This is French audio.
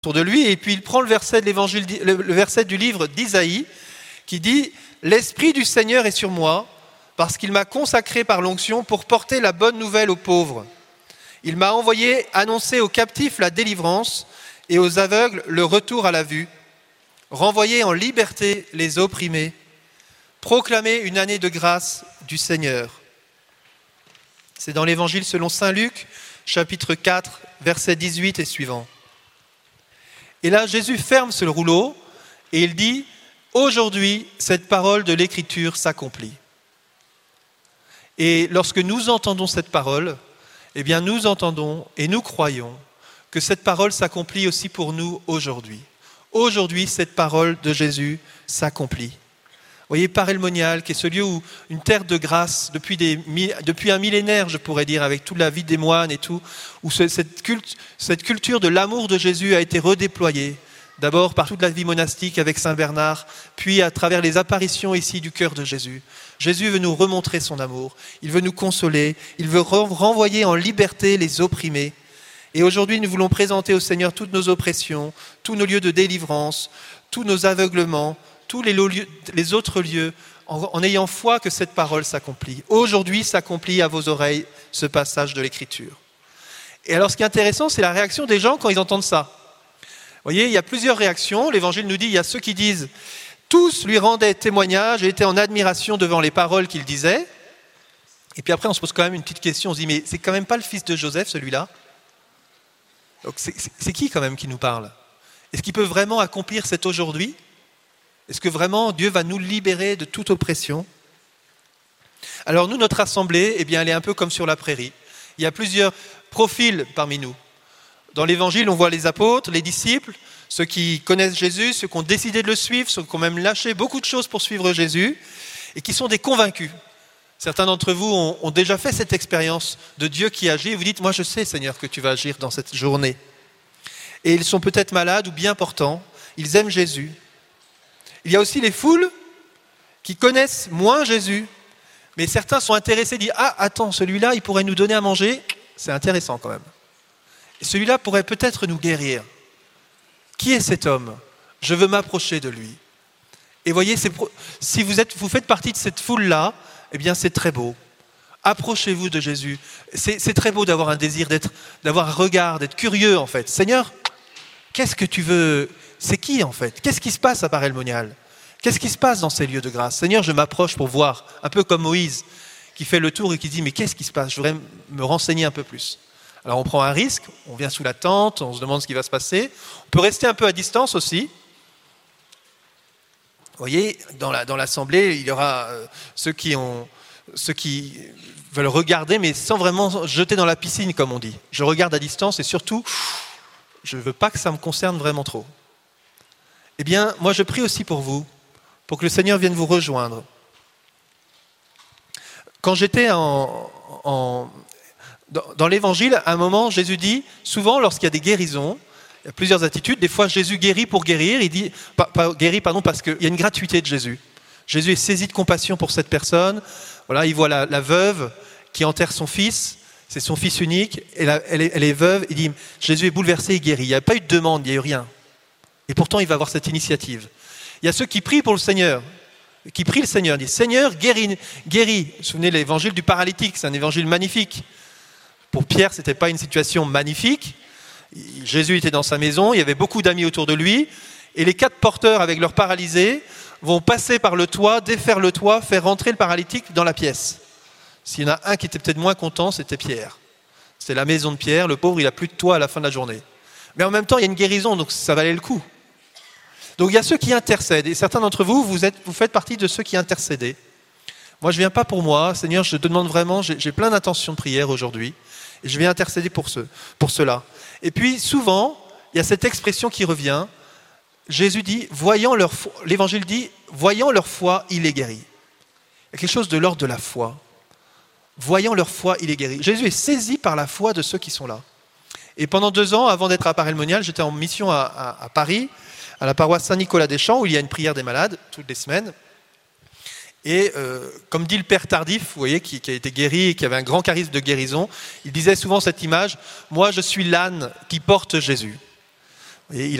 autour de lui, et puis il prend le verset du livre d'Isaïe qui dit « L'Esprit du Seigneur est sur moi, parce qu'il m'a consacré par l'onction pour porter la bonne nouvelle aux pauvres. Il m'a envoyé annoncer aux captifs la délivrance et aux aveugles le retour à la vue, renvoyer en liberté les opprimés, proclamer une année de grâce du Seigneur. » C'est dans l'Évangile selon saint Luc, chapitre 4, versets 18 et suivants. Et là, Jésus ferme ce rouleau et il dit « Aujourd'hui, cette parole de l'Écriture s'accomplit. » Et lorsque nous entendons cette parole, eh bien nous entendons et nous croyons que cette parole s'accomplit aussi pour nous aujourd'hui. Aujourd'hui, cette parole de Jésus s'accomplit. Vous voyez, Paray-le-Monial, qui est ce lieu où une terre de grâce, depuis un millénaire, je pourrais dire, avec toute la vie des moines et tout, où cette culture de l'amour de Jésus a été redéployée, d'abord par toute la vie monastique avec Saint Bernard, puis à travers les apparitions ici du cœur de Jésus. Jésus veut nous remontrer son amour, il veut nous consoler, il veut renvoyer en liberté les opprimés. Et aujourd'hui, nous voulons présenter au Seigneur toutes nos oppressions, tous nos lieux de délivrance, tous nos aveuglements, tous les autres lieux, en ayant foi que cette parole s'accomplit. Aujourd'hui s'accomplit à vos oreilles ce passage de l'Écriture. Et alors ce qui est intéressant, c'est la réaction des gens quand ils entendent ça. Vous voyez, il y a plusieurs réactions. L'Évangile nous dit, il y a ceux qui disent « Tous lui rendaient témoignage et étaient en admiration devant les paroles qu'il disait. » Et puis après, on se pose quand même une petite question. On se dit « Mais c'est quand même pas le fils de Joseph, celui-là ?» Donc c'est qui quand même qui nous parle ? Est-ce qu'il peut vraiment accomplir cet aujourd'hui ? Est-ce que vraiment Dieu va nous libérer de toute oppression ? Alors nous, notre assemblée, eh bien, elle est un peu comme sur la prairie. Il y a plusieurs profils parmi nous. Dans l'Évangile, on voit les apôtres, les disciples, ceux qui connaissent Jésus, ceux qui ont décidé de le suivre, ceux qui ont même lâché beaucoup de choses pour suivre Jésus et qui sont des convaincus. Certains d'entre vous ont déjà fait cette expérience de Dieu qui agit et vous dites « Moi, je sais, Seigneur, que tu vas agir dans cette journée. » Et ils sont peut-être malades ou bien portants, ils aiment Jésus. Il y a aussi les foules qui connaissent moins Jésus, mais certains sont intéressés, disent « Ah, attends, celui-là, il pourrait nous donner à manger. » C'est intéressant quand même. Et celui-là pourrait peut-être nous guérir. Qui est cet homme ? Je veux m'approcher de lui. Et voyez, si vous faites partie de cette foule-là, eh bien c'est très beau. Approchez-vous de Jésus. C'est très beau d'avoir un désir, d'avoir un regard, d'être curieux en fait. Seigneur, qu'est-ce que tu veux ? C'est qui en fait ? Qu'est-ce qui se passe à Paray-le-Monial ? Qu'est-ce qui se passe dans ces lieux de grâce ? Seigneur, je m'approche pour voir, un peu comme Moïse, qui fait le tour et qui dit « Mais qu'est-ce qui se passe ? Je voudrais me renseigner un peu plus. » Alors on prend un risque, on vient sous la tente, on se demande ce qui va se passer. On peut rester un peu à distance aussi. Vous voyez, dans l'assemblée, il y aura ceux qui veulent regarder, mais sans vraiment jeter dans la piscine, comme on dit. Je regarde à distance et surtout, je ne veux pas que ça me concerne vraiment trop. Eh bien, moi je prie aussi pour vous, pour que le Seigneur vienne vous rejoindre. Quand j'étais dans l'Évangile, à un moment, Jésus dit, souvent lorsqu'il y a des guérisons, il y a plusieurs attitudes. Des fois, Jésus guérit pour guérir. Il dit, parce qu'il y a une gratuité de Jésus. Jésus est saisi de compassion pour cette personne. Voilà, il voit la veuve qui enterre son fils. C'est son fils unique. Elle est veuve. Il dit, Jésus est bouleversé, il guérit. Il n'y a pas eu de demande, il n'y a eu rien. Et pourtant, il va avoir cette initiative. Il y a ceux qui prient pour le Seigneur. Qui prient le Seigneur. Ils disent, Seigneur, guéris. Vous vous souvenez de l'évangile du paralytique. C'est un évangile magnifique. Pour Pierre, ce n'était pas une situation magnifique. Jésus était dans sa maison, il y avait beaucoup d'amis autour de lui, et les 4 porteurs avec leurs paralysés vont passer par le toit, défaire le toit, faire rentrer le paralytique dans la pièce. S'il y en a un qui était peut-être moins content, c'était Pierre. C'était la maison de Pierre, le pauvre, il n'a plus de toit à la fin de la journée. Mais en même temps, il y a une guérison, donc ça valait le coup. Donc il y a ceux qui intercèdent, et certains d'entre vous, vous faites partie de ceux qui intercédaient. Moi, je ne viens pas pour moi, Seigneur, je te demande vraiment, j'ai plein d'intentions de prière aujourd'hui, et je vais intercéder pour cela. Et puis souvent, il y a cette expression qui revient. Jésus dit, l'Évangile dit, voyant leur foi, il est guéri. Il y a quelque chose de l'ordre de la foi. Voyant leur foi, il est guéri. Jésus est saisi par la foi de ceux qui sont là. Et pendant 2 ans, avant d'être à Paray-le-Monial, j'étais en mission à Paris, à la paroisse Saint-Nicolas-des-Champs, où il y a une prière des malades, toutes les semaines. Et comme dit le père Tardif, vous voyez, qui a été guéri et qui avait un grand charisme de guérison, il disait souvent cette image, « Moi, je suis l'âne qui porte Jésus. » Et